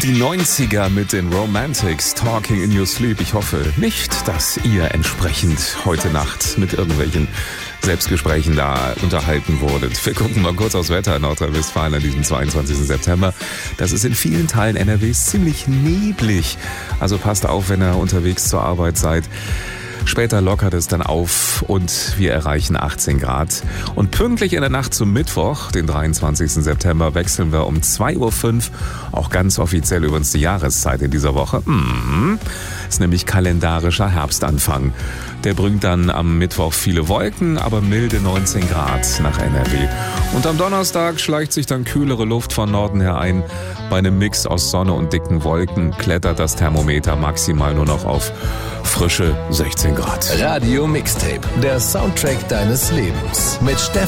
Die 90er mit den Romantics, Talking in Your Sleep. Ich hoffe nicht, dass ihr entsprechend heute Nacht mit irgendwelchen Selbstgesprächen da unterhalten wurdet. Wir gucken mal kurz aufs Wetter in Nordrhein-Westfalen an diesem 22. September. Das ist in vielen Teilen NRWs ziemlich neblig. Also passt auf, wenn ihr unterwegs zur Arbeit seid. Später lockert es dann auf und wir erreichen 18 Grad. Und pünktlich in der Nacht zum Mittwoch, den 23. September, wechseln wir um 2.05 Uhr, auch ganz offiziell übrigens die Jahreszeit in dieser Woche. Ist nämlich kalendarischer Herbstanfang. Der bringt dann am Mittwoch viele Wolken, aber milde 19 Grad nach NRW. Und am Donnerstag schleicht sich dann kühlere Luft von Norden her ein. Bei einem Mix aus Sonne und dicken Wolken klettert das Thermometer maximal nur noch auf frische 16 Grad. Radio Mixtape, der Soundtrack deines Lebens mit Stefan